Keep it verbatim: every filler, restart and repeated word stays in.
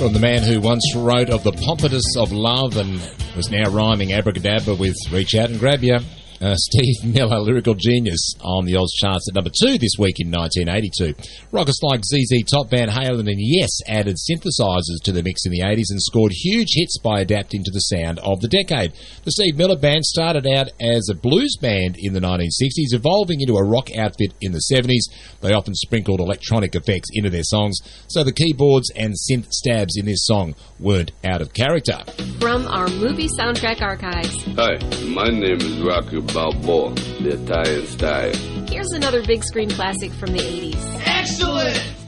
From the man who once wrote of the pompatus of love and was now rhyming abracadabra with reach out and grab ya. Uh, Steve Miller, lyrical genius, on the Oz charts at number two this week in nineteen eighty-two. Rockers like Z Z Top, Van Halen and Yes added synthesizers to the mix in the eighties and scored huge hits by adapting to the sound of the decade. The Steve Miller Band started out as a blues band in the nineteen sixties, evolving into a rock outfit in the seventies. They often sprinkled electronic effects into their songs, so the keyboards and synth stabs in this song weren't out of character. From our movie soundtrack archives. Hi, my name is Rocky Balboa, the Italian style. Here's another big screen classic from the eighties. Excellent!